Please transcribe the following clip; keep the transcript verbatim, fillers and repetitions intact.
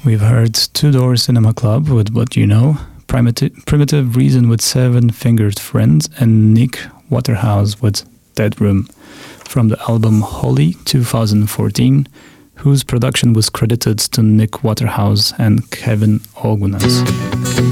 We've heard Two Door Cinema Club with What You Know, Primitive, Primitive Reason with Seven Fingered Friends, and Nick Waterhouse with Dead Room from the album Holly twenty fourteen, whose production was credited to Nick Waterhouse and Kevin Ogunas.